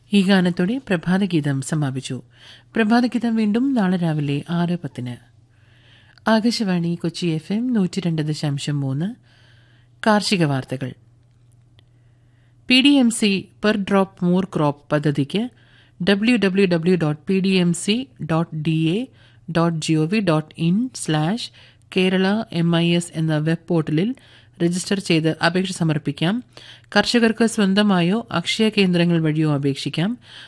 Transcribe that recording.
ഈ ഗാനത്തോടെ പ്രഭാതഗീതം സമാപിച്ചു. പ്രഭാതഗീതം വീണ്ടും നാളെ രാവിലെ 6:10. ആകാശവാണി കൊച്ചി FM 102.3. കാർഷിക വാർത്തകൾ. PDMC per drop Moore crop പദ്ധതിക്ക് www.pdmc.da.gov.in/Kerala-MIS എന്ന വെബ് പോർട്ടലിൽ രജിസ്റ്റർ ചെയ്ത് അപേക്ഷ സമർപ്പിക്കാം. കർഷകർക്ക് സ്വന്തമായോ അക്ഷയ കേന്ദ്രങ്ങൾ വഴിയോ അപേക്ഷിക്കാം.